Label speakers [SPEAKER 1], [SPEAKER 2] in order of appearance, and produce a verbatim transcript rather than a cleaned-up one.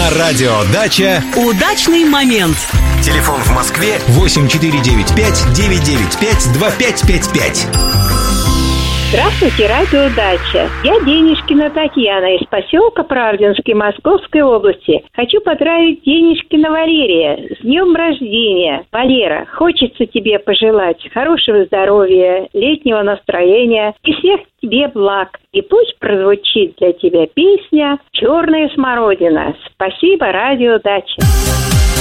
[SPEAKER 1] На радио «Дача»
[SPEAKER 2] удачный момент.
[SPEAKER 1] Телефон в Москве восемь четыре девять пять девять девять пять два пять пять пять.
[SPEAKER 3] Здравствуйте, радио «Дача». Я Денежкина Татьяна из поселка Правдинский Московской области. Хочу поздравить Денежкина Валерия с днем рождения. Валера, хочется тебе пожелать хорошего здоровья, летнего настроения и всех тебе благ. И пусть прозвучит для тебя песня «Черная смородина». Спасибо, радио «Дача».